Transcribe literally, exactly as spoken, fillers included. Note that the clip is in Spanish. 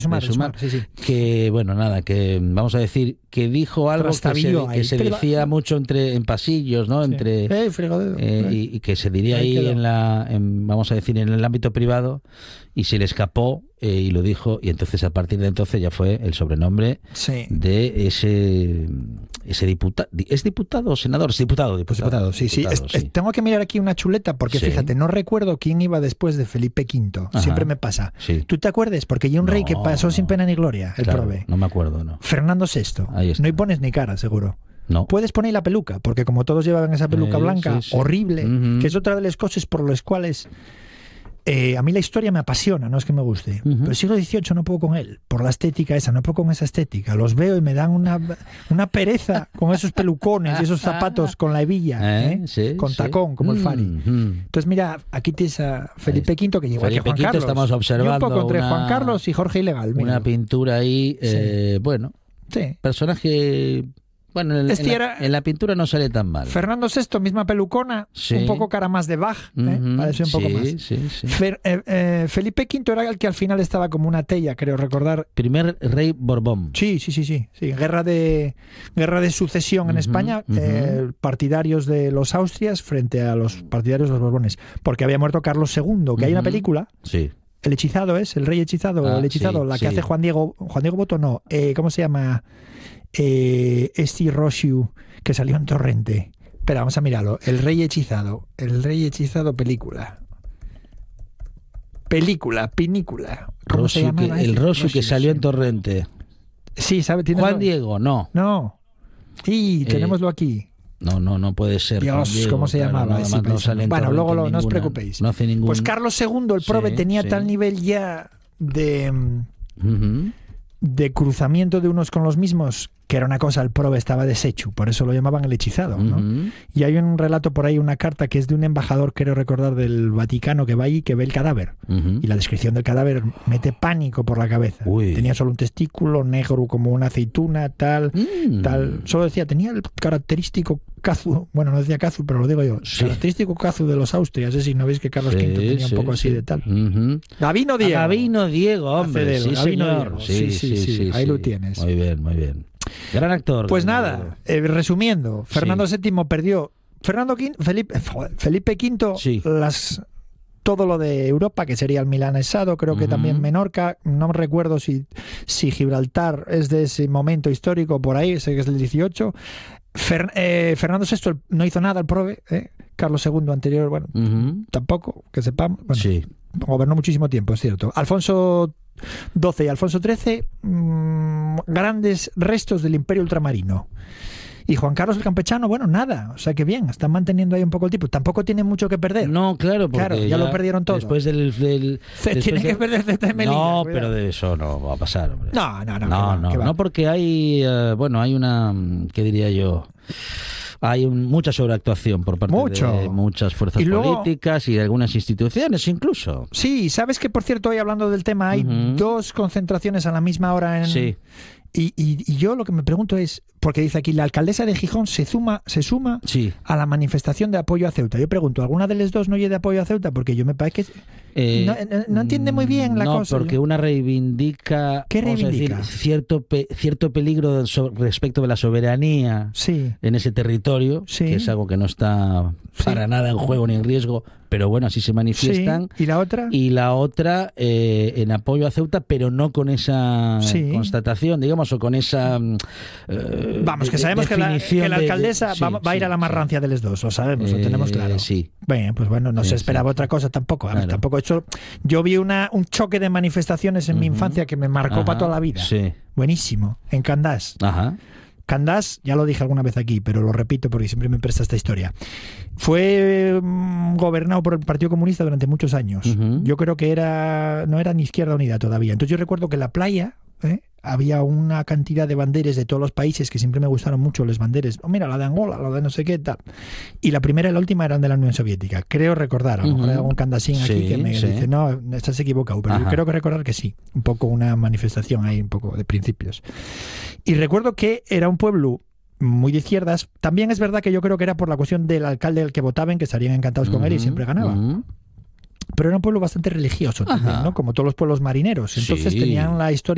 Sumar, de Sumar, sumar, sí, sí. que bueno, nada, que vamos a decir que dijo algo que se, que se decía mucho entre en pasillos, ¿no? Sí. Entre eh, fregadero, eh, eh. y, y que se diría ahí, ahí en la, en, vamos a decir, en el ámbito privado, y se le escapó eh, y lo dijo, y entonces a partir de entonces ya fue el sobrenombre sí. de ese ese diputado, ¿es diputado o senador? Es diputado, diputado, pues diputado, sí, diputado, sí. sí. Es, tengo que mirar aquí una chuleta porque sí. Fíjate, no recuerdo quién iba después de Felipe quinto. Ajá. Siempre me pasa. Sí. ¿Tú te acuerdas? Porque hay un no, rey que pasó sin pena ni gloria, el claro, prove. No me acuerdo, no. Fernando sexto. No hay pones ni cara, seguro. No. Puedes poner la peluca, porque como todos llevaban esa peluca eh, blanca, sí, sí. horrible, uh-huh. que es otra de las cosas por las cuales eh, a mí la historia me apasiona, no es que me guste. Uh-huh. Pero el siglo dieciocho no puedo con él, por la estética esa, no puedo con esa estética. Los veo y me dan una, una pereza con esos pelucones y esos zapatos con la hebilla, ¿eh? ¿Eh? Sí, con sí. tacón, como el Fari. Uh-huh. Entonces, mira, aquí tienes a Felipe quinto, que llegó aquí a Juan Quinto Carlos. Estamos observando y un poco entre una, Juan Carlos y Jorge Ilegal. Mira. Una pintura ahí, eh, sí. bueno, sí. personaje... Bueno, en, este en, era, la, en la pintura no sale tan mal. Fernando sexto, misma pelucona, sí. un poco cara más de Bach, ¿eh? uh-huh. parece un sí, poco más. Sí, sí. Fer, eh, eh, Felipe quinto era el que al final estaba como una tella, creo recordar. Primer rey Borbón. Sí, sí, sí, sí. sí. Guerra de guerra de sucesión uh-huh, en España, uh-huh. eh, partidarios de los Austrias frente a los partidarios de los Borbones. Porque había muerto Carlos segundo, que uh-huh. hay una película. Sí. El hechizado es, el rey hechizado, ah, el hechizado, sí, la que sí. hace Juan Diego, Juan Diego Boto, no, eh, ¿cómo se llama? Eh, Esti Roshu, que salió en Torrente. Espera, vamos a mirarlo. El rey hechizado, el rey hechizado película. Película, pinícula. ¿Cómo Roshu se llama? Que, el Roshu que salió sí. en Torrente. Sí, ¿sabe? Juan Diego, no. No. Y tenémoslo eh, aquí. No, no, no puede ser. Dios, Diego, ¿cómo se claro, llamaba? No, sí, no sale bueno, luego lo, ninguna, no os preocupéis. No hace ningún... Pues Carlos segundo, el prove, sí, tenía sí. tal nivel ya de, uh-huh. de cruzamiento de unos con los mismos, que era una cosa, el prove estaba deshecho, por eso lo llamaban el hechizado, ¿no? Uh-huh. Y hay un relato por ahí, una carta que es de un embajador, quiero recordar, del Vaticano, que va ahí, que ve el cadáver. Uh-huh. Y la descripción del cadáver mete pánico por la cabeza. Uy. Tenía solo un testículo negro como una aceituna, tal, mm. tal. Solo decía, tenía el característico cazu, bueno, no decía cazu, pero lo digo yo, sí. característico cazu de los Austrias, ¿eh? Si no veis que Carlos sí, quinto tenía sí, un poco sí. así de tal. Uh-huh. Gabino Diego. A Gabino Diego, hombre. Sí, Gabino señor. Diego. Sí, sí, sí, sí, sí. Ahí lo tienes. Muy bien, muy bien. Gran actor. Pues nada, eh, resumiendo, Fernando sí. séptimo perdió. Fernando quinto, Felipe, Felipe quinto, sí. las, todo lo de Europa, que sería el milanesado, creo que uh-huh. también Menorca, no recuerdo si, si Gibraltar es de ese momento histórico por ahí, sé que es del dieciocho. Fer, eh, Fernando sexto no hizo nada al prove, eh. Carlos segundo anterior, bueno, uh-huh. tampoco, que sepamos. Bueno, sí. Gobernó muchísimo tiempo, es cierto. Alfonso doce y Alfonso trece, mmm, grandes restos del Imperio Ultramarino. Y Juan Carlos el Campechano, bueno, nada. O sea que bien, están manteniendo ahí un poco el tipo. Tampoco tienen mucho que perder. No, claro, porque claro, ya, ya lo perdieron todo. Después del... del Tienen de... que perder Z Melilla. No, cuidado. pero de eso no va a pasar, hombre. No, no, no. No, no, va, no, porque hay, uh, bueno, hay una, ¿qué diría yo? Hay un, mucha sobreactuación por parte Mucho. de muchas fuerzas y luego, políticas y de algunas instituciones incluso. Sí, sabes que por cierto, hoy hablando del tema, hay uh-huh. dos concentraciones a la misma hora en... Sí. Y, y, y yo lo que me pregunto es, porque dice aquí, la alcaldesa de Gijón se suma, se suma sí. a la manifestación de apoyo a Ceuta. Yo pregunto, ¿alguna de las dos no lleva de apoyo a Ceuta? Porque yo me parece que eh, no, no, no entiende muy bien la no, cosa. No, porque yo. una reivindica, ¿Qué reivindica? Decir, cierto, pe, cierto peligro so, respecto de la soberanía sí. en ese territorio, sí. que es algo que no está para sí. nada en juego ni en riesgo, pero bueno, así se manifiestan. Sí. ¿Y la otra? Y la otra eh, en apoyo a Ceuta, pero no con esa sí. constatación, digamos, o con esa... Eh, Vamos, que sabemos que la, que la alcaldesa de, de, sí, va, va a ir a la más rancia sí. de los dos, lo sabemos, eh, lo tenemos claro. Sí. Bueno, pues bueno, no sí, se esperaba sí. otra cosa tampoco. A ver, claro. tampoco hecho. Yo vi una, un choque de manifestaciones en uh-huh. mi infancia que me marcó Ajá. para toda la vida. Sí. Buenísimo, en Candás. Ajá. Candás, ya lo dije alguna vez aquí, pero lo repito porque siempre me presta esta historia. Fue um, gobernado por el Partido Comunista durante muchos años. Uh-huh. Yo creo que era no era ni Izquierda Unida todavía. Entonces yo recuerdo que en la playa ¿eh? había una cantidad de banderas de todos los países que siempre me gustaron mucho, los banderas. Oh, mira, la de Angola, la de no sé qué, tal. Y la primera y la última eran de la Unión Soviética. Creo recordar, a lo mejor uh-huh. hay algún candasín sí, aquí que me sí. dice, no, estás equivocado, pero Ajá. yo creo que recordar que sí. Un poco una manifestación ahí, un poco de principios. Y recuerdo que era un pueblo muy de izquierdas. También es verdad que yo creo que era por la cuestión del alcalde al que votaban, que estarían encantados uh-huh. con él y siempre ganaba. Uh-huh. Pero era un pueblo bastante religioso también, ¿no? Como todos los pueblos marineros. Entonces sí. tenían la historia